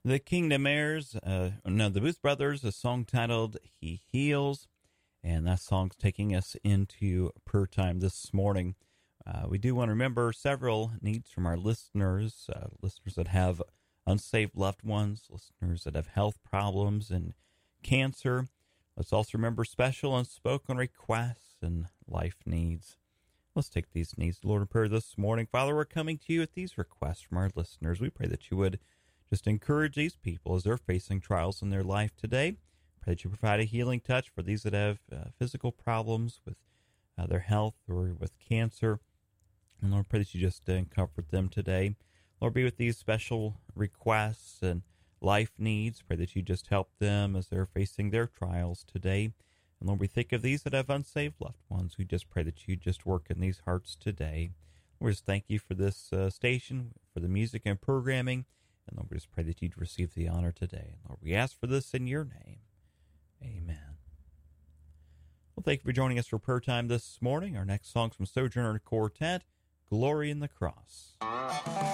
The Kingdom Heirs, the Booth Brothers, a song titled He Heals, and that song's taking us into prayer time this morning. We do want to remember several needs from our listeners, listeners that have unsaved loved ones, listeners that have health problems and cancer. Let's also remember special unspoken requests and life needs. Let's take these needs to the Lord in prayer this morning. Father, we're coming to you with these requests from our listeners. We pray that you would just encourage these people as they're facing trials in their life today. Pray that you provide a healing touch for these that have physical problems with their health or with cancer. And Lord, pray that you just comfort them today. Lord, be with these special requests and life needs. Pray that you just help them as they're facing their trials today. And Lord, we think of these that have unsaved loved ones. We just pray that you just work in these hearts today. We just thank you for this station, for the music and programming. And Lord, we just pray that you'd receive the honor today. And Lord, we ask for this in your name. Amen. Well, thank you for joining us for prayer time this morning. Our next song's from Sojourner Quartet, Glory in the Cross.